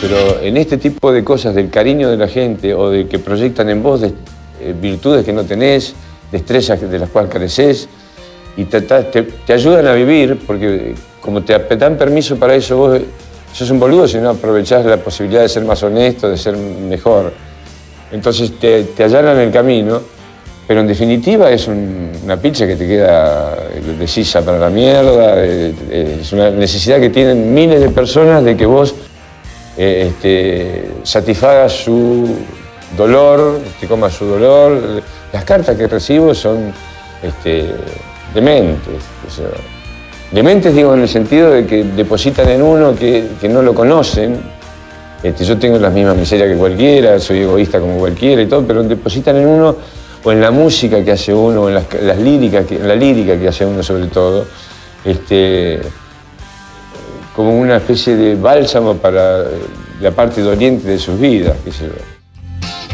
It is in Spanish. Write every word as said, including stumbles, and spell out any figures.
pero en este tipo de cosas del cariño de la gente o de que proyectan en vos de, eh, virtudes que no tenés, destrezas de las cuales careces, y te, te, te ayudan a vivir, porque como te dan permiso para eso, vos sos un boludo si no aprovechás la posibilidad de ser más honesto, de ser mejor. Entonces te, te allanan el camino, pero en definitiva es un, una pizza que te queda de sisa para la mierda, es una necesidad que tienen miles de personas de que vos eh, este, satisfagas su dolor, te comas su dolor. Las cartas que recibo son este, dementes. O sea, dementes digo en el sentido de que depositan en uno que, que no lo conocen. Este, yo tengo las mismas miserias que cualquiera, soy egoísta como cualquiera y todo, pero depositan en uno, o en la música que hace uno, o en las, las líricas que, en la lírica que hace uno sobre todo, este, como una especie de bálsamo para la parte doliente de sus vidas, qué sé yo.